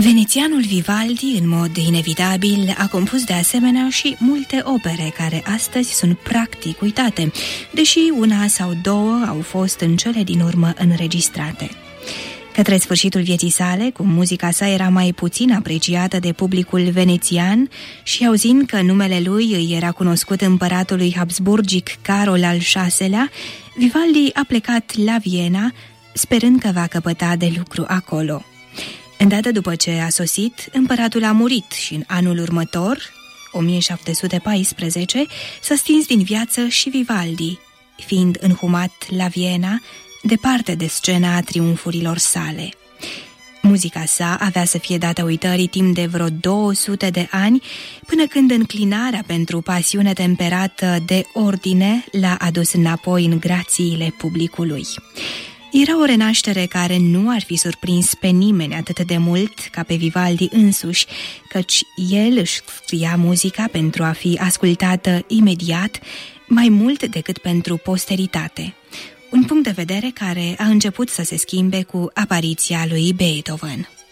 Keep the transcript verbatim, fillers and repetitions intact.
Venețianul Vivaldi, în mod inevitabil, a compus de asemenea și multe opere care astăzi sunt practic uitate, deși una sau două au fost în cele din urmă înregistrate. Către sfârșitul vieții sale, cum muzica sa era mai puțin apreciată de publicul venețian și auzind că numele lui îi era cunoscut împăratului habsburgic Carol al șaselea, Vivaldi a plecat la Viena, sperând că va căpăta de lucru acolo. Îndată după ce a sosit, împăratul a murit și în anul următor, o mie șapte sute paisprezece, s-a stins din viață și Vivaldi, fiind înhumat la Viena, departe de scena triumfurilor sale. Muzica sa avea să fie dată uitării timp de vreo două sute de ani, până când înclinarea pentru pasiune temperată de ordine l-a adus înapoi în grațiile publicului. Era o renaștere care nu ar fi surprins pe nimeni atât de mult ca pe Vivaldi însuși, căci el își scria muzica pentru a fi ascultată imediat, mai mult decât pentru posteritate. Un punct de vedere care a început să se schimbe cu apariția lui Beethoven.